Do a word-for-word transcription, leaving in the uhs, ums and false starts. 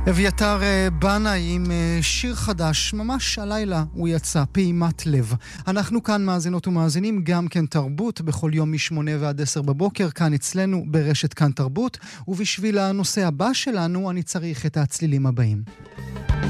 אביתר בנאי עם שיר חדש, ממש הלילה הוא יצא, פעימת לב. אנחנו כאן מאזינות ומאזינים גם כן תרבות, בכל יום משמונה ועד עשר בבוקר, כאן אצלנו ברשת כאן תרבות, ובשביל הנושא הבא שלנו אני צריך את הצלילים הבאים.